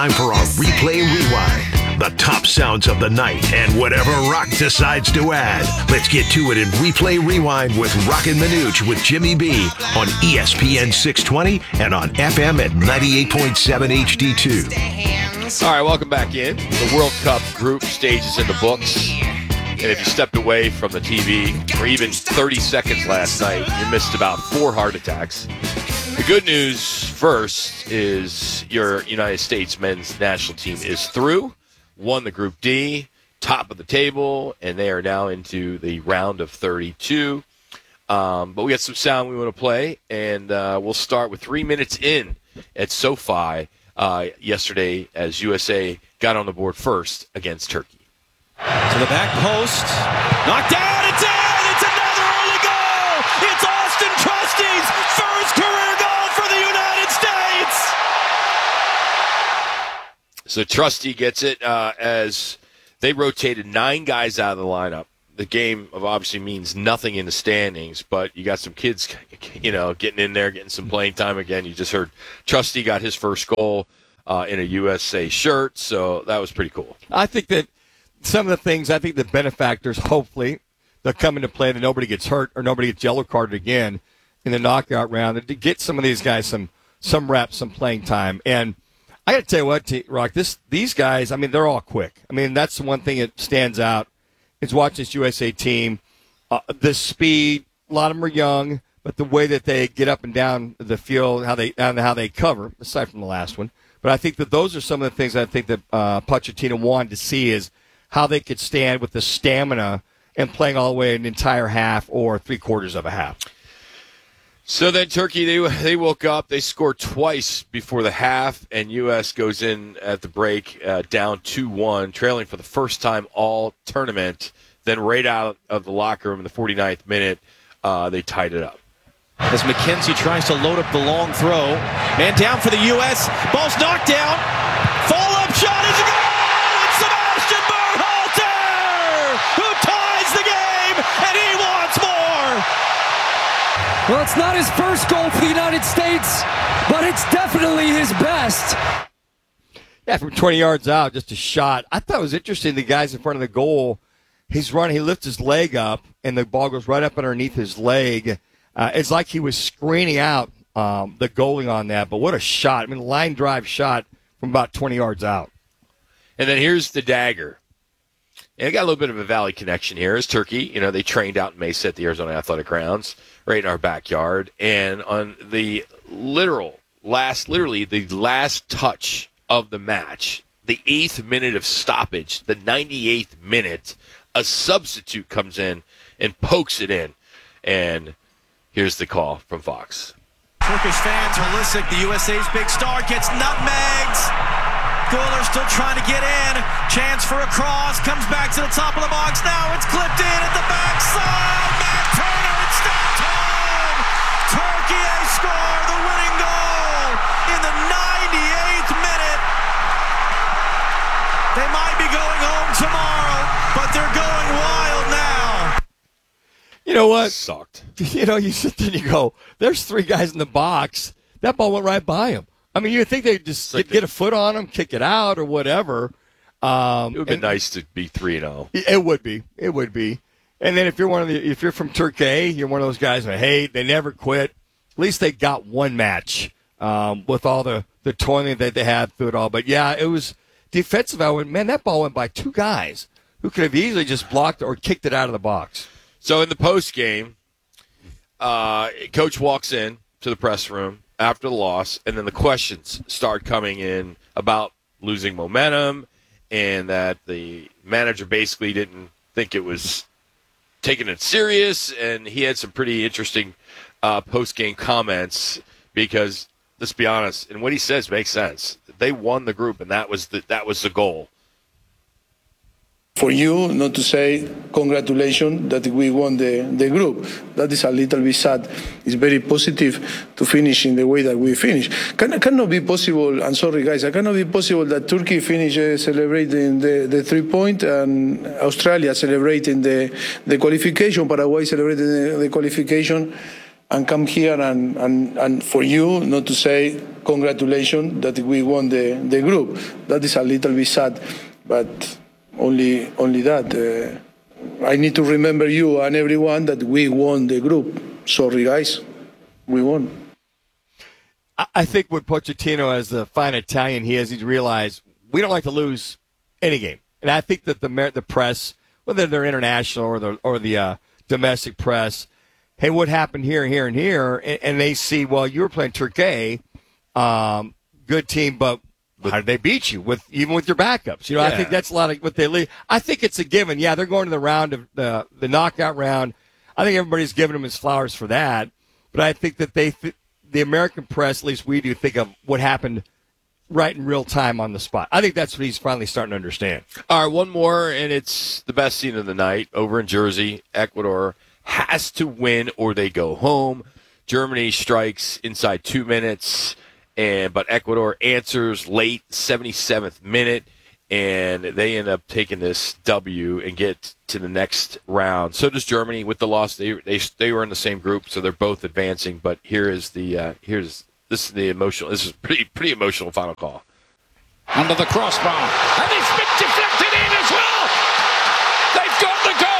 time for our Replay Rewind. The top sounds of the night and whatever Rock decides to add. Let's get to it in Replay Rewind with Rockin' Minuch with Jimmy B on ESPN 620 and on FM at 98.7 HD2. All right, welcome back in. The World Cup group stage is in the books. And if you stepped away from the TV for even 30 seconds last night, you missed about 4 heart attacks. The good news first is your United States men's national team is through, won the Group D, top of the table, and they are now into the round of 32. But we got some sound we want to play, and we'll start with 3 minutes in at SoFi yesterday as USA got on the board first against Turkey. To the back post. Knocked down. It's in. It's another early goal. It's Austin Trusty's first career goal for the United States. So Trusty gets it as they rotated 9 guys out of the lineup. The game obviously means nothing in the standings, but you got some kids, getting in there, getting some playing time again. You just heard Trusty got his first goal in a USA shirt, so that was pretty cool. I think that some of the things, I think the benefactors, hopefully, they'll come into play that nobody gets hurt or nobody gets yellow carded again in the knockout round, and to get some of these guys some reps, some playing time. And I got to tell you what, Rock, these guys, I mean, they're all quick. I mean, that's the one thing that stands out is watching this USA team. The speed, a lot of them are young, but the way that they get up and down the field, how they cover, aside from the last one. But I think that those are some of the things I think that Pochettino wanted to see is how they could stand with the stamina and playing all the way an entire half or 3/4 of a half. So then Turkey, they woke up. They scored twice before the half, and U.S. goes in at the break down 2-1, trailing for the first time all tournament. Then right out of the locker room in the 49th minute, they tied it up. As McKenzie tries to load up the long throw. Man down for the U.S. Ball's knocked down. Follow-up shot is a goal! It's Sebastian Berhalter who ties the game, and he wants more! Well, it's not his first goal for the United States, but it's definitely his best. Yeah, from 20 yards out, just a shot. I thought it was interesting, the guys in front of the goal, he's running, he lifts his leg up, and the ball goes right up underneath his leg. It's like he was screening out the goalie on that, but what a shot. I mean, line drive shot from about 20 yards out. And then here's the dagger. And I got a little bit of a Valley connection here. Is Turkey, they trained out in Mesa at the Arizona Athletic Grounds, right in our backyard. And on the literally the last touch of the match, the 8th minute of stoppage, the 98th minute, a substitute comes in and pokes it in. And here's the call from Fox. Turkish fans are listening. The USA's big star gets nutmegs. Goaler still trying to get in. Chance for a cross. Comes back to the top of the box. Now it's clipped in at the backside. Matt Turner, it's stacked home. Turkey has scored the winning goal in the 98th minute. They might be going home tomorrow, but they're going wild now. You know what? Sucked. You sit there and you go, there's 3 guys in the box. That ball went right by him. I mean, you think they'd just get a foot on him, kick it out, or whatever. It would have been nice to be 3-0. It would be. It would be. And then if you're from Turkey, you're one of those guys that, hey, they never quit. At least they got one match with all the toiling that they had through it all. But, yeah, it was defensive. I went, man, that ball went by 2 guys who could have easily just blocked or kicked it out of the box. So in the post game, Coach walks in to the press room after the loss, and then the questions start coming in about losing momentum and that the manager basically didn't think it was taking it serious, and he had some pretty interesting post-game comments because, let's be honest, and what he says makes sense. They won the group, and that was the goal. For you not to say congratulations that we won the group, that is a little bit sad. It's very positive to finish in the way that we finish. Cannot be possible, I'm sorry guys, it cannot be possible that Turkey finish celebrating the 3-point and Australia celebrating the qualification, Paraguay celebrating the qualification. and come here and for you not to say congratulations that we won the group. That is a little bit sad, but only that. I need to remember you and everyone that we won the group. Sorry, guys, we won. I think what Pochettino, as the fine Italian he is, he's realized we don't like to lose any game. And I think that the press, whether they're international or the domestic press, hey, what happened here, here, and here? And they see, well, you were playing Turkey, good team, but how did they beat you even with your backups? You know, yeah. I think that's a lot of what they leave. I think it's a given. Yeah, they're going to the round of the knockout round. I think everybody's giving them his flowers for that. But I think that the American press, at least we do, think of what happened right in real time on the spot. I think that's what he's finally starting to understand. All right, one more, and it's the best scene of the night over in Jersey. Ecuador has to win or they go home. Germany strikes inside 2 minutes, but Ecuador answers late, 77th minute, and they end up taking this W and get to the next round. So does Germany with the loss. They were in the same group, so they're both advancing. But this is the emotional. This is pretty emotional final call. Under the crossbar, and it's been deflected in as well. They've got the goal.